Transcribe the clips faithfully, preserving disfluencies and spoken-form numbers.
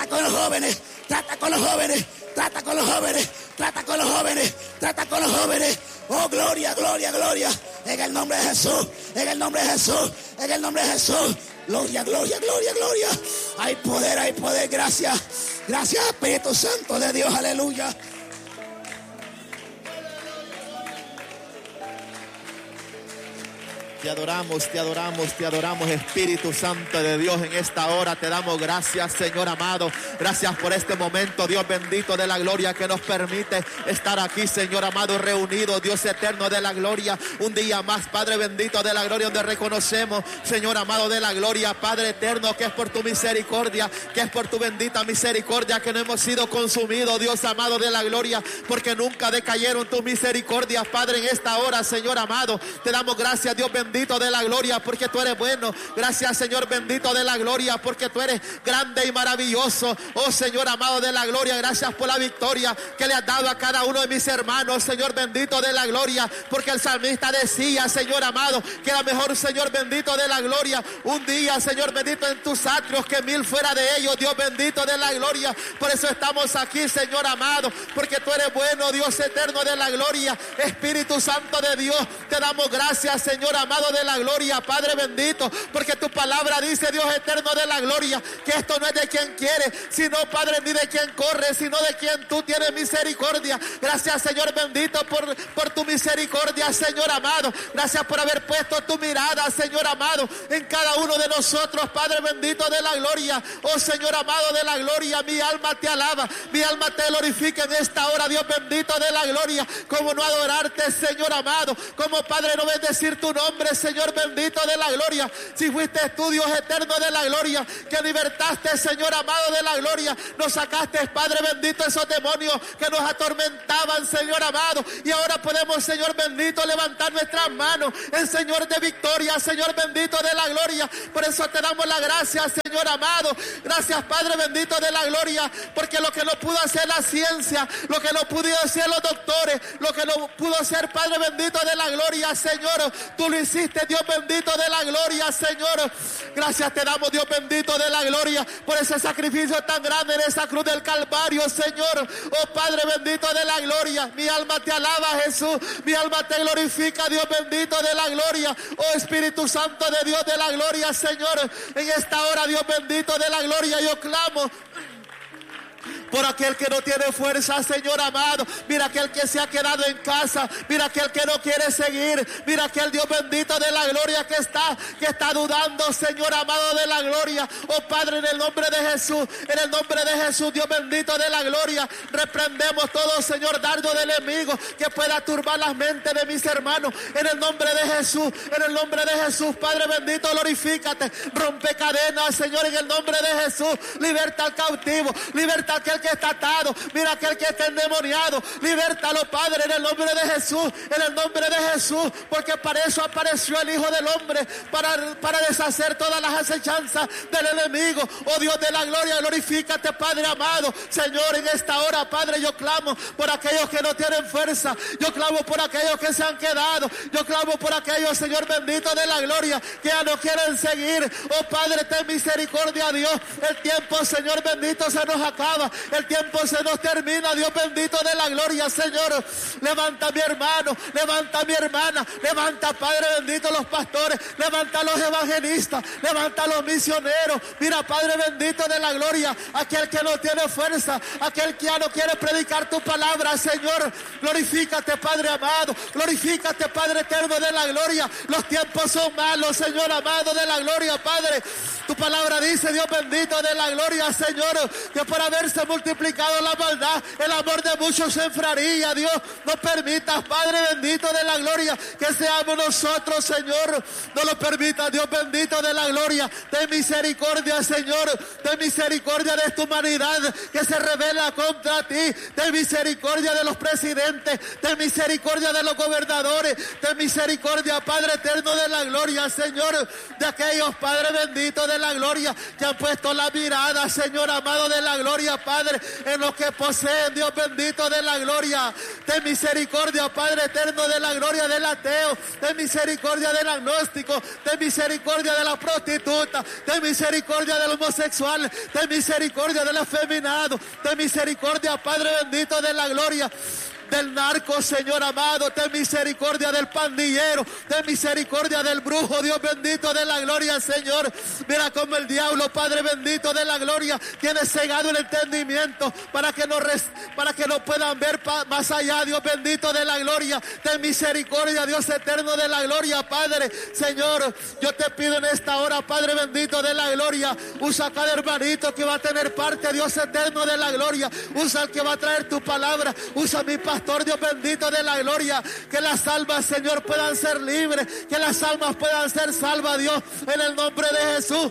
trata con los jóvenes, trata con los jóvenes, trata con los jóvenes, trata con los jóvenes, trata con los jóvenes. Oh, gloria, gloria, gloria. En el nombre de Jesús, en el nombre de Jesús, en el nombre de Jesús. Gloria, gloria, gloria, gloria. Hay poder, hay poder. Gracias, gracias Espíritu Santo de Dios. Aleluya. Te adoramos, te adoramos, te adoramos, Espíritu Santo de Dios. En esta hora te damos gracias, Señor amado. Gracias por este momento, Dios bendito de la gloria, que nos permite estar aquí, Señor amado, reunidos, Dios eterno de la gloria. Un día más, Padre bendito de la gloria, donde reconocemos, Señor amado de la gloria, Padre eterno, que es por tu misericordia, que es por tu bendita misericordia que no hemos sido consumidos, Dios amado de la gloria, porque nunca decayeron tus misericordias, Padre. En esta hora, Señor amado, te damos gracias, Dios bendito bendito de la gloria, porque tú eres bueno. Gracias, Señor bendito de la gloria, porque tú eres grande y maravilloso. Oh, Señor amado de la gloria, gracias por la victoria que le has dado a cada uno de mis hermanos, Señor bendito de la gloria, porque el salmista decía, Señor amado, que era mejor, Señor bendito de la gloria, un día, Señor bendito, en tus atrios que mil fuera de ellos, Dios bendito de la gloria. Por eso estamos aquí, Señor amado, porque tú eres bueno, Dios eterno de la gloria. Espíritu Santo de Dios, te damos gracias, Señor amado de la gloria, Padre bendito, porque tu palabra dice, Dios eterno de la gloria, que esto no es de quien quiere, sino, Padre, ni de quien corre, sino de quien tú tienes misericordia. Gracias, Señor bendito, por, por tu misericordia, Señor amado. Gracias por haber puesto tu mirada, Señor amado, en cada uno de nosotros, Padre bendito de la gloria. Oh, Señor amado de la gloria, mi alma te alaba, mi alma te glorifica en esta hora, Dios bendito de la gloria. Cómo no adorarte, Señor amado, como, Padre, no bendecir tu nombre, Señor bendito de la gloria. Si fuiste tú, Dios eterno de la gloria, que libertaste, Señor amado de la gloria, nos sacaste, Padre bendito, esos demonios que nos atormentaban, Señor amado, y ahora podemos, Señor bendito, levantar nuestras manos en Señor de victoria, Señor bendito de la gloria. Por eso te damos la gracia, Señor amado. Gracias, Padre bendito de la gloria, porque lo que no pudo hacer la ciencia, lo que no pudieron hacer los doctores, lo que no pudo hacer, Padre bendito de la gloria, Señor, tú lo hiciste, Dios bendito de la gloria, Señor. Gracias te damos, Dios bendito de la gloria, por ese sacrificio tan grande en esa cruz del Calvario, Señor. Oh, Padre bendito de la gloria, mi alma te alaba, Jesús, mi alma te glorifica, Dios bendito de la gloria. Oh, Espíritu Santo de Dios de la gloria, Señor, en esta hora, Dios bendito de la gloria, yo clamo por aquel que no tiene fuerza, Señor amado. Mira aquel que se ha quedado en casa, mira aquel que no quiere seguir, mira aquel, Dios bendito de la gloria, que está, que está dudando, Señor amado de la gloria. Oh, Padre, en el nombre de Jesús, en el nombre de Jesús, Dios bendito de la gloria, reprendemos todo, Señor, dardo del enemigo que pueda turbar las mentes de mis hermanos, en el nombre de Jesús, en el nombre de Jesús, Padre bendito, glorifícate, rompe cadenas, Señor, en el nombre de Jesús, liberta al cautivo, liberta a aquel que está atado, mira aquel que está endemoniado, libértalo, Padre, en el nombre de Jesús, en el nombre de Jesús, porque para eso apareció el Hijo del Hombre, para, para deshacer todas las acechanzas del enemigo. Oh, Dios de la gloria, glorifícate, Padre amado. Señor, en esta hora, Padre, yo clamo por aquellos que no tienen fuerza, yo clamo por aquellos que se han quedado, yo clamo por aquellos, Señor bendito de la gloria, que ya no quieren seguir. Oh, Padre, ten misericordia, Dios, el tiempo, Señor bendito, se nos acaba, el tiempo se nos termina, Dios bendito de la gloria, Señor. Levanta a mi hermano, levanta a mi hermana, levanta, Padre bendito, los pastores, levanta a los evangelistas, levanta a los misioneros. Mira, Padre bendito de la gloria, aquel que no tiene fuerza, aquel que ya no quiere predicar tu palabra, Señor. Glorifícate, Padre amado, glorifícate, Padre eterno de la gloria. Los tiempos son malos, Señor amado de la gloria, Padre. Tu palabra dice, Dios bendito de la gloria, Señor, que por haberse multiplicado la maldad, el amor de muchos se enfriaría. Dios, no permitas, Padre bendito de la gloria, que seamos nosotros, Señor. No lo permitas, Dios bendito de la gloria. Ten misericordia, Señor. Ten misericordia de esta humanidad que se rebela contra ti. Ten misericordia de los presidentes. Ten misericordia de los gobernadores. Ten misericordia, Padre eterno de la gloria, Señor, de aquellos, Padre bendito de la gloria, que han puesto la mirada, Señor amado de la gloria, Padre, Padre, en los que poseen, Dios bendito de la gloria. Ten misericordia, Padre eterno de la gloria, del ateo. Ten misericordia del agnóstico. Ten misericordia de la prostituta. Ten misericordia del homosexual. Ten misericordia del afeminado. Ten misericordia, Padre bendito de la gloria, del narco, Señor amado. Ten misericordia del pandillero. Ten misericordia del brujo, Dios bendito de la gloria, Señor. Mira cómo el diablo, Padre bendito de la gloria, tiene cegado el entendimiento para que no, res, para que no puedan ver pa, más allá, Dios bendito de la gloria. Ten misericordia, Dios eterno de la gloria, Padre. Señor, yo te pido en esta hora, Padre bendito de la gloria, usa a cada hermanito que va a tener parte, Dios eterno de la gloria. Usa al que va a traer tu palabra. Usa a mi pastor, Dios bendito de la gloria. Que las almas, Señor, puedan ser libres. Que las almas puedan ser salvas, Dios, en el nombre de Jesús.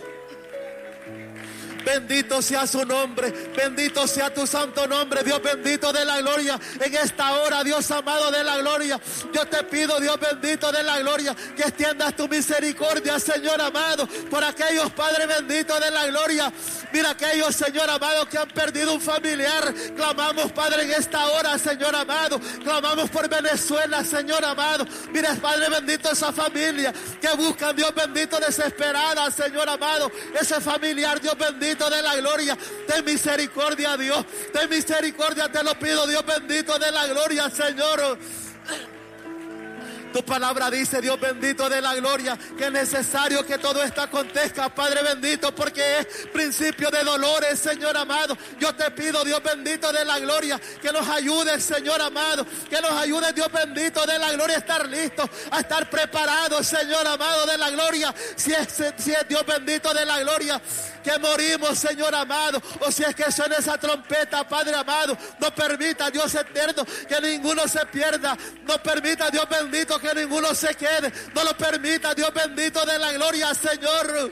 Bendito sea su nombre, bendito sea tu santo nombre, Dios bendito de la gloria. En esta hora, Dios amado de la gloria, yo te pido, Dios bendito de la gloria, que extiendas tu misericordia, Señor amado, por aquellos, Padre bendito de la gloria. Mira aquellos, Señor amado, que han perdido un familiar. Clamamos, Padre, en esta hora, Señor amado. Clamamos por Venezuela, Señor amado. Mira, Padre bendito, esa familia que buscan, Dios bendito, desesperada, Señor amado. Ese familiar, Dios bendito de la gloria. Ten misericordia, Dios. Ten misericordia, te lo pido, Dios bendito de la gloria, Señor. Tu palabra dice, Dios bendito de la gloria, que es necesario que todo esto acontezca, Padre bendito, porque es principio de dolores, Señor amado. Yo te pido, Dios bendito de la gloria, que nos ayudes, Señor amado, que nos ayudes, Dios bendito de la gloria, a estar listos, a estar preparados, Señor amado de la gloria. Si es, si es Dios bendito de la gloria, que morimos, Señor amado, o si es que suena esa trompeta, Padre amado, no permita, Dios eterno, que ninguno se pierda. No permita, Dios bendito, que ninguno se quede. No lo permita, Dios bendito de la gloria, Señor.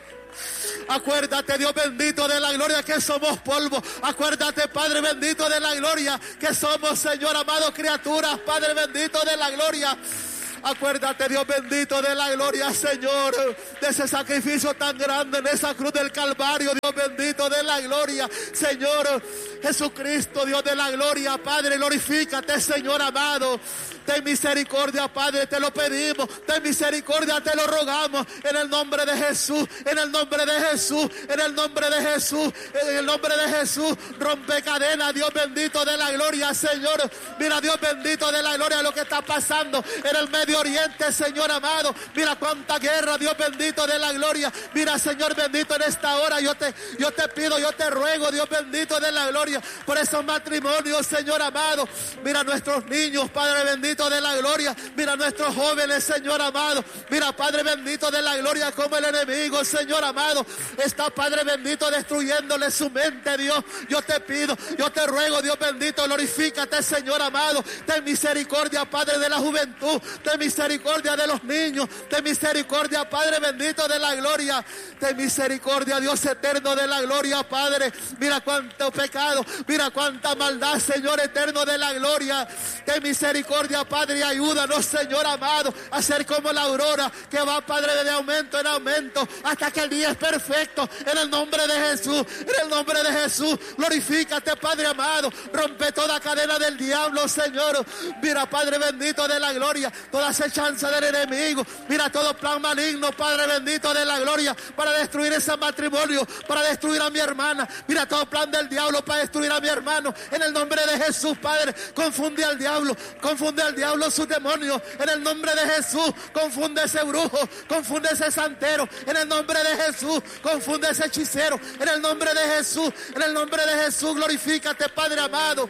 Acuérdate, Dios bendito de la gloria, que somos polvo. Acuérdate, Padre bendito de la gloria, que somos, Señor amado, criaturas, Padre bendito de la gloria. Acuérdate, Dios bendito de la gloria, Señor, de ese sacrificio tan grande en esa cruz del Calvario, Dios bendito de la gloria, Señor Jesucristo, Dios de la gloria, Padre, glorifícate, Señor amado. Ten misericordia, Padre, te lo pedimos. Ten misericordia, te lo rogamos. En el nombre de Jesús, en el nombre de Jesús, en el nombre de Jesús, en el nombre de Jesús. Rompe cadenas, Dios bendito de la gloria, Señor. Mira, Dios bendito de la gloria, lo que está pasando en el Medio Oriente, Señor amado. Mira cuánta guerra, Dios bendito de la gloria. Mira, Señor bendito, en esta hora yo te, yo te pido, yo te ruego, Dios bendito de la gloria, por esos matrimonios, Señor amado. Mira nuestros niños, Padre bendito de la gloria. Mira nuestros jóvenes, Señor amado. Mira, Padre bendito de la gloria, como el enemigo, Señor amado, está, Padre bendito, destruyéndole su mente, Dios. Yo te pido, yo te ruego, Dios bendito, glorifícate, Señor amado. Ten misericordia, Padre de la juventud. Ten misericordia de los niños. Ten misericordia, Padre bendito de la gloria. Ten misericordia, Dios eterno de la gloria, Padre. Mira cuánto pecado. Mira cuánta maldad, Señor eterno de la gloria. Ten misericordia, Padre, y ayúdanos, Señor amado, a ser como la aurora que va, Padre, de aumento en aumento hasta que el día es perfecto. En el nombre de Jesús, en el nombre de Jesús, glorifícate, Padre amado. Rompe toda cadena del diablo, Señor. Mira, Padre bendito de la gloria, toda acechanza del enemigo. Mira todo plan maligno, Padre bendito de la gloria, para destruir ese matrimonio, para destruir a mi hermana. Mira todo plan del diablo para destruir a mi hermano. En el nombre de Jesús, Padre, confunde al diablo, confunde al diablo sus demonios. En el nombre de Jesús, confunde ese brujo, confunde ese santero. En el nombre de Jesús, confunde ese hechicero. En el nombre de Jesús, en el nombre de Jesús, glorifícate, Padre amado.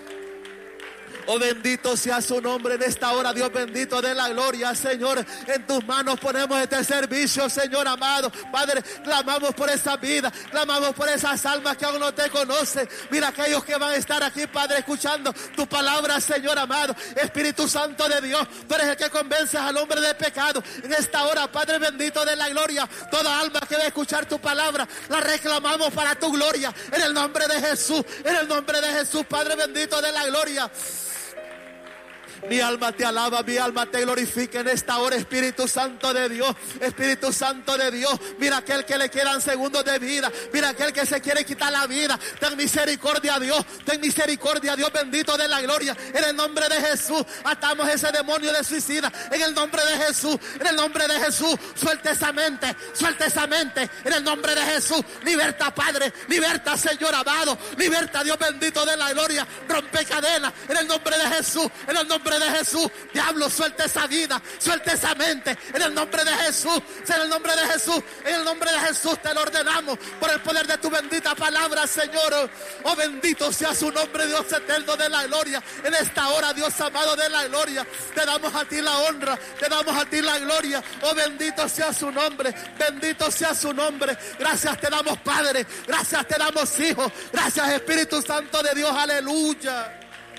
Oh, bendito sea su nombre en esta hora, Dios bendito de la gloria, Señor. En tus manos ponemos este servicio, Señor amado. Padre, clamamos por esa vida, clamamos por esas almas que aún no te conocen. Mira aquellos que van a estar aquí, Padre, escuchando tu palabra, Señor amado. Espíritu Santo de Dios, tú eres el que convences al hombre de pecado. En esta hora, Padre bendito de la gloria, toda alma que va a escuchar tu palabra, la reclamamos para tu gloria. En el nombre de Jesús, en el nombre de Jesús, Padre bendito de la gloria. Mi alma te alaba, mi alma te glorifica en esta hora, Espíritu Santo de Dios. Espíritu Santo de Dios, mira aquel que le quedan segundos de vida, mira aquel que se quiere quitar la vida. Ten misericordia a Dios, ten misericordia a Dios bendito de la gloria. En el nombre de Jesús atamos ese demonio de suicida. En el nombre de Jesús, en el nombre de Jesús, suelta esa mente, suelta esa mente. En el nombre de Jesús, liberta Padre, liberta Señor amado, liberta Dios bendito de la gloria. Rompe cadenas en el nombre de Jesús, en el nombre de Jesús. Diablo, suelta esa vida, suelta esa mente. En el nombre de Jesús, en el nombre de Jesús, en el nombre de Jesús te lo ordenamos por el poder de tu bendita palabra, Señor. Oh, bendito sea su nombre, Dios eterno de la gloria. En esta hora, Dios amado de la gloria, te damos a ti la honra, te damos a ti la gloria. Oh, bendito sea su nombre, bendito sea su nombre. Gracias te damos, Padre, gracias te damos, Hijo, gracias Espíritu Santo de Dios, aleluya.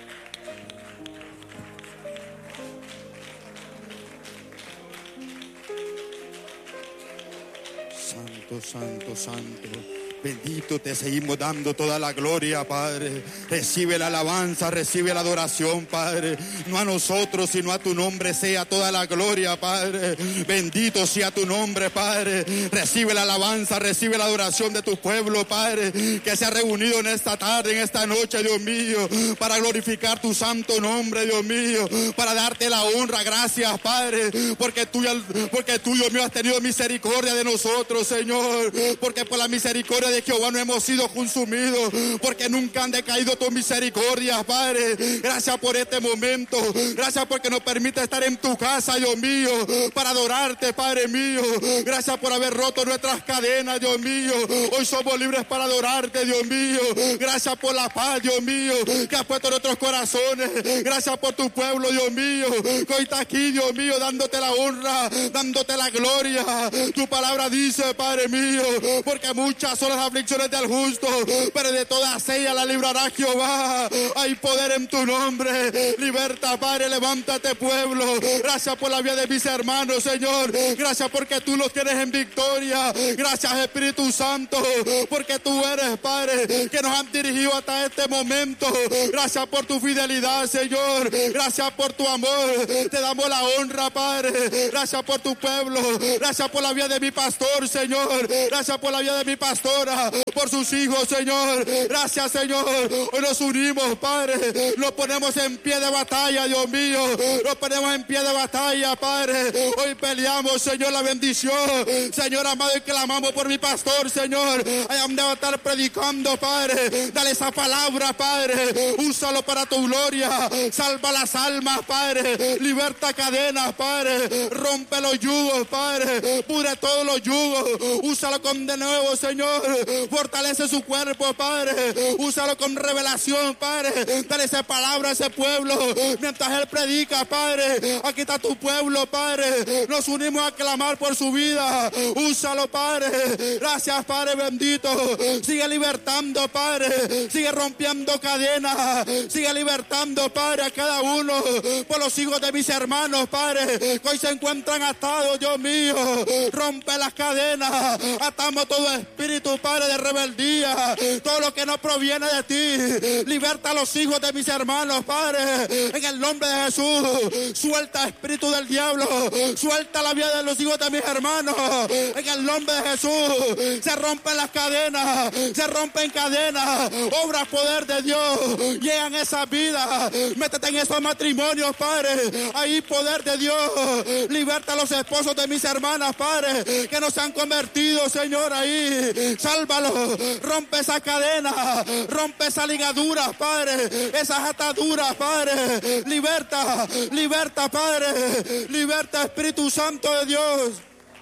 Santo, santo, santo. Bendito, te seguimos dando toda la gloria, Padre. Recibe la alabanza, recibe la adoración, Padre. No a nosotros, sino a tu nombre sea toda la gloria, Padre. Bendito sea tu nombre, Padre. Recibe la alabanza, recibe la adoración de tu pueblo, Padre, que se ha reunido en esta tarde, en esta noche, Dios mío, para glorificar tu santo nombre, Dios mío, para darte la honra. Gracias, Padre, porque tú, porque tú, Dios mío, has tenido misericordia de nosotros, Señor, porque por la misericordia de Jehová no hemos sido consumidos, porque nunca han decaído tus misericordias, Padre. Gracias por este momento, gracias porque nos permite estar en tu casa, Dios mío, para adorarte, Padre mío. Gracias por haber roto nuestras cadenas, Dios mío. Hoy somos libres para adorarte, Dios mío. Gracias por la paz, Dios mío, que has puesto en nuestros corazones. Gracias por tu pueblo, Dios mío, que hoy está aquí, Dios mío, dándote la honra, dándote la gloria. Tu palabra dice, Padre mío, porque muchas son las aflicciones del justo, pero de todas ellas la librará Jehová. Hay poder en tu nombre. Liberta, Padre, levántate, pueblo. Gracias por la vida de mis hermanos, Señor. Gracias porque tú los tienes en victoria. Gracias, Espíritu Santo, porque tú eres, Padre, que nos han dirigido hasta este momento. Gracias por tu fidelidad, Señor. Gracias por tu amor. Te damos la honra, Padre. Gracias por tu pueblo. Gracias por la vida de mi pastor, Señor. Gracias por la vida de mi pastora, por sus hijos, Señor. Gracias, Señor. Hoy nos unimos, Padre. Nos ponemos en pie de batalla, Dios mío. Nos ponemos en pie de batalla, Padre. Hoy peleamos, Señor, la bendición. Señor amado, y clamamos por mi pastor, Señor. Allá donde va a estar predicando, Padre. Dale esa palabra, Padre. Úsalo para tu gloria. Salva las almas, Padre. Liberta cadenas, Padre. Rompe los yugos, Padre. Pudre todos los yugos. Úsalo con de nuevo, Señor. Fortalece su cuerpo, Padre. Úsalo con revelación, Padre. Dale esa palabra a ese pueblo mientras Él predica, Padre. Aquí está tu pueblo, Padre. Nos unimos a clamar por su vida. Úsalo, Padre. Gracias, Padre bendito. Sigue libertando, Padre. Sigue rompiendo cadenas. Sigue libertando, Padre, a cada uno. Por los hijos de mis hermanos, Padre, que hoy se encuentran atados, Dios mío. Rompe las cadenas. Atamos todo espíritu, Padre, de rebeldía, todo lo que no proviene de ti. Liberta a los hijos de mis hermanos, Padre, en el nombre de Jesús. Suelta espíritu del diablo, suelta la vida de los hijos de mis hermanos, en el nombre de Jesús. Se rompen las cadenas, se rompen cadenas. Obra poder de Dios, llegan esas vidas. Métete en esos matrimonios, Padre. Ahí poder de Dios. Liberta a los esposos de mis hermanas, Padre, que no se han convertido, Señor, ahí. Sálvalo, rompe esa cadena, rompe esa ligadura, Padre, esas ataduras, Padre. Liberta, liberta, Padre. Liberta, Espíritu Santo de Dios.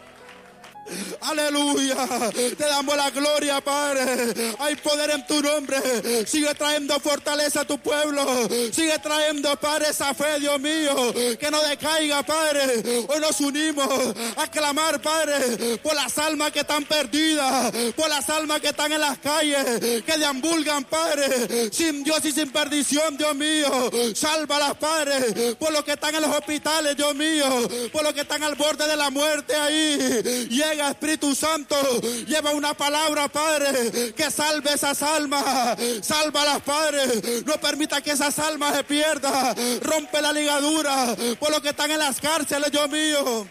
Aleluya, te damos la gloria, Padre. Hay poder en tu nombre. Sigue trayendo fortaleza a tu pueblo. Sigue trayendo, Padre, esa fe, Dios mío, que no decaiga, Padre. Hoy nos unimos a clamar, Padre, por las almas que están perdidas, por las almas que están en las calles, que deambulgan, Padre, sin Dios y sin perdición, Dios mío. Sálvalas, Padre, por los que están en los hospitales, Dios mío, por los que están al borde de la muerte ahí. Llega Venga, Espíritu Santo, lleva una palabra, Padre, que salve esas almas. Sálvalas, Padre. No permita que esas almas se pierdan. Rompe la ligadura por los que están en las cárceles, Dios mío.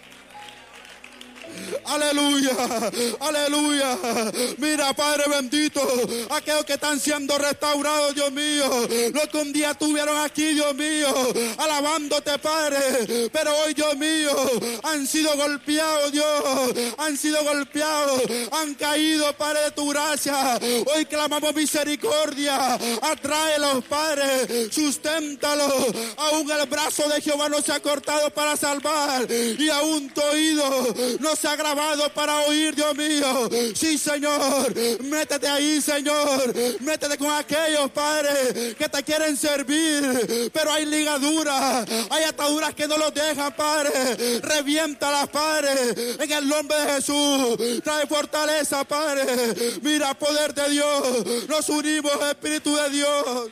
Aleluya, aleluya. Mira, Padre bendito, aquellos que están siendo restaurados, Dios mío, los que un día estuvieron aquí, Dios mío, alabándote, Padre, pero hoy, Dios mío, han sido golpeados, Dios, han sido golpeados, han caído, Padre, de tu gracia. Hoy clamamos misericordia. Atráelos, Padre, susténtalos. Aún el brazo de Jehová no se ha cortado para salvar, y aún tu oído no se ha grabado para oír, Dios mío. Sí, Señor, métete ahí, Señor, métete con aquellos, Padre, que te quieren servir, pero hay ligaduras, hay ataduras que no los dejan, Padre. Reviéntalas, Padre, en el nombre de Jesús. Trae fortaleza, Padre. Mira, poder de Dios, nos unimos, Espíritu de Dios.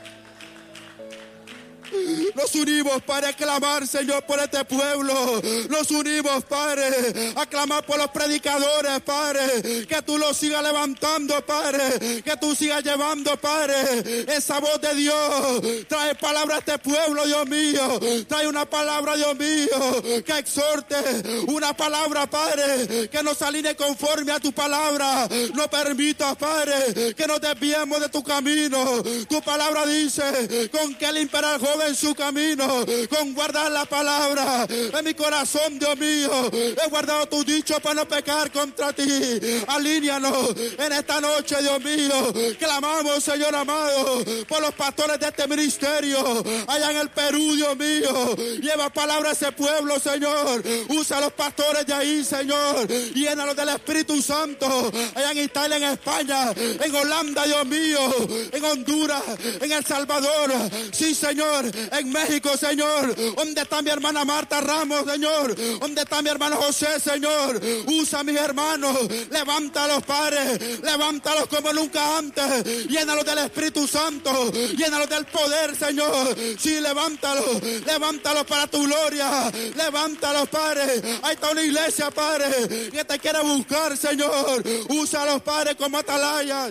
Nos unimos para clamar, Señor, por este pueblo. Nos unimos, Padre, a clamar por los predicadores, Padre. Que tú los sigas levantando, Padre. Que tú sigas llevando, Padre, esa voz de Dios. Trae palabra a este pueblo, Dios mío. Trae una palabra, Dios mío, que exhorte. Una palabra, Padre, que nos alinee conforme a tu palabra. No permitas, Padre, que nos desviemos de tu camino. Tu palabra dice, con que limpiará el joven en su camino, con guardar la palabra en mi corazón, Dios mío. He guardado tu dicho para no pecar contra ti. Alíneanos en esta noche, Dios mío. Clamamos, Señor amado, por los pastores de este ministerio allá en el Perú, Dios mío. Lleva palabra a ese pueblo, Señor. Usa a los pastores de ahí, Señor. Llénalos del Espíritu Santo allá en Italia, en España, en Holanda, Dios mío, en Honduras, en El Salvador. Sí, Señor, en México, Señor. ¿Dónde está mi hermana Marta Ramos, Señor? ¿Dónde está mi hermano José, Señor? Usa a mis hermanos. Levántalos, Padre. Levántalos como nunca antes. Llénalos del Espíritu Santo. Llénalos del poder, Señor. Sí, levántalos. Levántalos para tu gloria. Levántalos, Padre. Ahí está una iglesia, Padre, que te quiere buscar, Señor. Úsalos, Padre, como atalayas.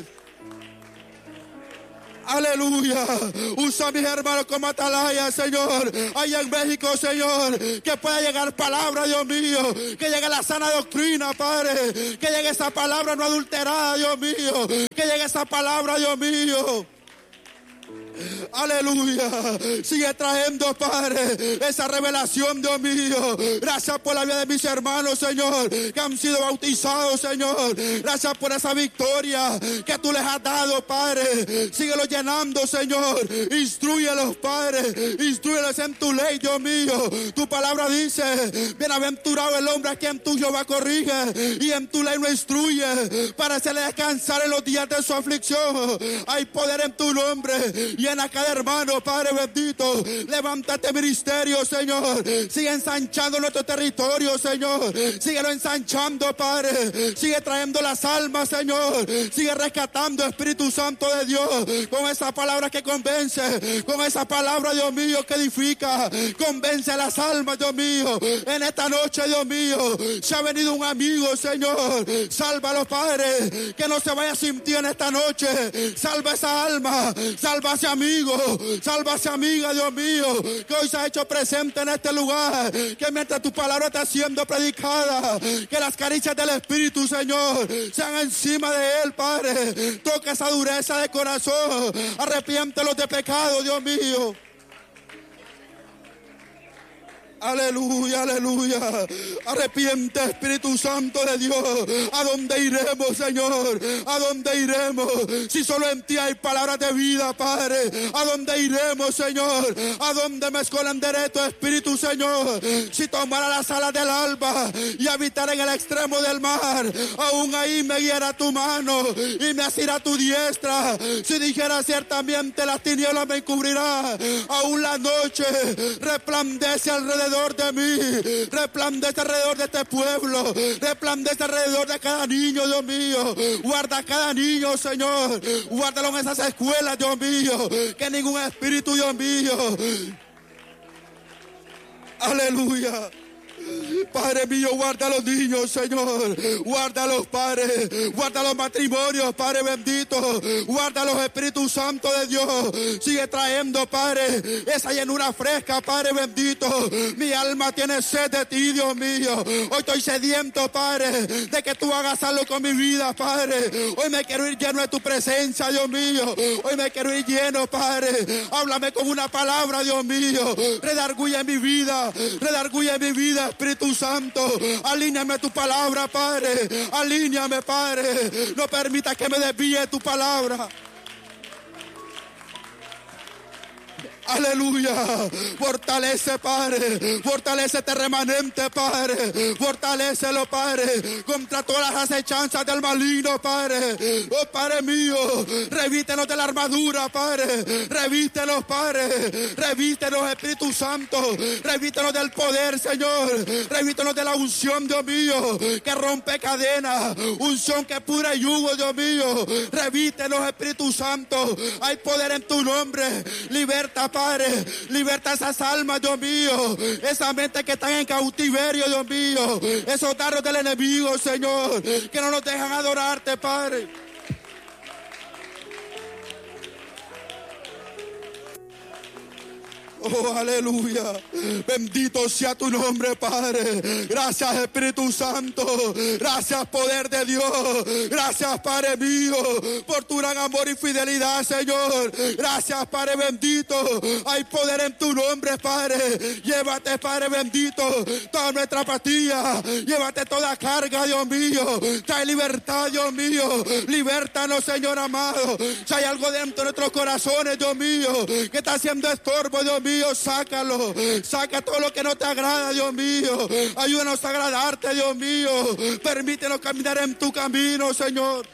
Aleluya. Usa a mis hermanos como atalaya, Señor. Allá en México, Señor. Que pueda llegar palabra, Dios mío. Que llegue la sana doctrina, Padre. Que llegue esa palabra no adulterada, Dios mío. Que llegue esa palabra, Dios mío. Aleluya. Sigue trayendo, Padre, esa revelación, Dios mío. Gracias por la vida de mis hermanos, Señor, que han sido bautizados, Señor. Gracias por esa victoria que tú les has dado, Padre. Síguelos llenando, Señor. Instrúyelos, Padre. Instrúyelos en tu ley, Dios mío. Tu palabra dice, bienaventurado el hombre a quien tú, Jehová, corrige, y en tu ley lo instruye para hacerle descansar en los días de su aflicción. Hay poder en tu nombre. Llena cada hermano, Padre bendito. Levántate, ministerio, Señor. Sigue ensanchando nuestro territorio, Señor. Síguelo ensanchando, Padre. Sigue trayendo las almas, Señor. Sigue rescatando, Espíritu Santo de Dios, con esa palabra que convence, con esa palabra, Dios mío, que edifica. Convence a las almas, Dios mío. En esta noche, Dios mío, se ha venido un amigo, Señor. Sálvalo, Padre. Que no se vaya sin ti en esta noche. Salva esa alma. Salva ese amigo, salva a esa amiga, Dios mío, que hoy se ha hecho presente en este lugar. Que mientras tu palabra está siendo predicada, que las caricias del Espíritu, Señor, sean encima de él, Padre. Toca esa dureza de corazón. Arrepiéntelos de pecado, Dios mío. Aleluya, aleluya. Arrepiente, Espíritu Santo de Dios. ¿A dónde iremos, Señor? ¿A dónde iremos? Si solo en ti hay palabras de vida, Padre. ¿A dónde iremos, Señor? ¿A dónde me escolanderé tu Espíritu, Señor? Si tomara las alas del alba y habitar en el extremo del mar, aún ahí me guiará tu mano y me asirá tu diestra. Si dijera ciertamente las tinieblas me encubrirá, aún la noche resplandece alrededor de mí. Resplandece alrededor de este pueblo. Resplandece alrededor de cada niño, Dios mío. Guarda a cada niño, Señor. Guárdalo en esas escuelas, Dios mío. Que ningún espíritu, Dios mío. Aleluya. Padre mío, guarda a los niños, Señor. Guarda a los padres. Guarda a los matrimonios, Padre bendito. Guarda a los Espíritus Santos de Dios. Sigue trayendo, Padre, esa llenura fresca, Padre bendito. Mi alma tiene sed de ti, Dios mío. Hoy estoy sediento, Padre, de que tú hagas algo con mi vida, Padre. Hoy me quiero ir lleno de tu presencia, Dios mío. Hoy me quiero ir lleno, Padre. Háblame con una palabra, Dios mío. Redarguye mi vida. Redarguye mi vida, Espíritu Santo. Alíñame tu palabra, Padre. Alíñame, Padre. No permita que me desvíe tu palabra. Aleluya. Fortalece, Padre. Fortalece este remanente, Padre. Fortalécelo, Padre, contra todas las acechanzas del maligno, Padre. Oh, Padre mío, revítenos de la armadura, Padre. Revítenos, Padre. Revítenos, Espíritu Santo. Revítenos del poder, Señor. Revítenos de la unción, Dios mío, que rompe cadenas. Unción que pura yugo, Dios mío. Revítenos, Espíritu Santo. Hay poder en tu nombre. Liberta, Padre, liberta esas almas, Dios mío, esa mente que están en cautiverio, Dios mío, esos dardos del enemigo, Señor, que no nos dejan adorarte, Padre. Oh, aleluya. Bendito sea tu nombre, Padre. Gracias, Espíritu Santo. Gracias, poder de Dios. Gracias, Padre mío, por tu gran amor y fidelidad, Señor. Gracias, Padre bendito. Hay poder en tu nombre, Padre. Llévate, Padre bendito, toda nuestra apatía. Llévate toda carga, Dios mío. Trae libertad, Dios mío. Libértanos, Señor amado. Si hay algo dentro de nuestros corazones, Dios mío, que está haciendo estorbo, Dios mío, sácalo, saca todo lo que no te agrada, Dios mío. Ayúdanos a agradarte, Dios mío. Permítenos caminar en tu camino, Señor.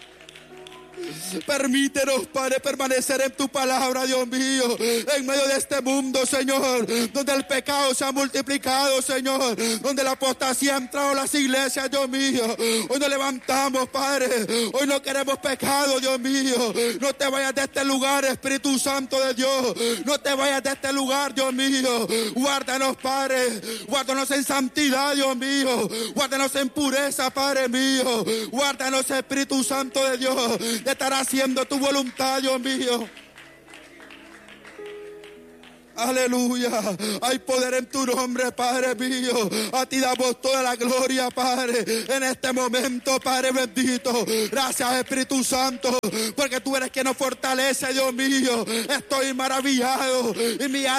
Permítenos, Padre, permanecer en tu palabra, Dios mío, en medio de este mundo, Señor, donde el pecado se ha multiplicado, Señor, donde la apostasía ha entrado a las iglesias, Dios mío. Hoy nos levantamos, Padre. Hoy no queremos pecado, Dios mío. No te vayas de este lugar, Espíritu Santo de Dios. No te vayas de este lugar, Dios mío. Guárdanos, Padre. Guárdanos en santidad, Dios mío. Guárdanos en pureza, Padre mío. Guárdanos, Espíritu Santo de Dios, de estar haciendo tu voluntad, Dios mío. Aleluya. Hay poder en tu nombre, Padre mío. A ti damos toda la gloria, Padre, en este momento, Padre bendito. Gracias, Espíritu Santo, porque tú eres quien nos fortalece, Dios mío. Estoy maravillado y mi